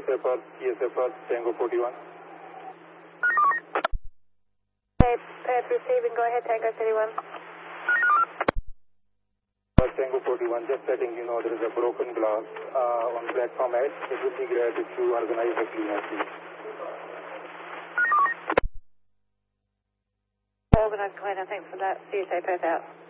TSA Tango 41. Perth receiving, go ahead, Tango 31. Tango 41, just letting you know there is a broken glass on platform edge. It would be great if you organize a cleaner, please. Organize cleaner, thanks for that. CSA Perth out.